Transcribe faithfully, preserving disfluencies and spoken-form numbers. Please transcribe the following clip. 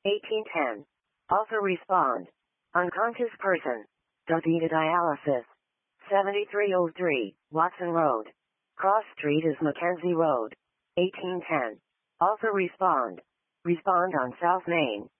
eighteen ten. Also respond. Unconscious person. Does need a dialysis. seventy-three oh three, Watson Road. Cross Street is Mackenzie Road. eighteen ten. Also respond. Respond on South Main.